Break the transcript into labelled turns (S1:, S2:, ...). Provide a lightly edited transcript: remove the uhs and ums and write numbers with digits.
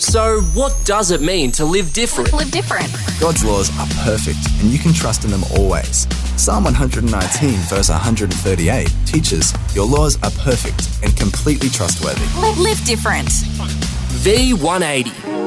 S1: So, what does it mean to live different?
S2: Live different.
S3: God's laws are perfect, and you can trust in them always. Psalm 119, verse 138 teaches, "Your laws are perfect and completely trustworthy."
S2: Live different.
S1: V180.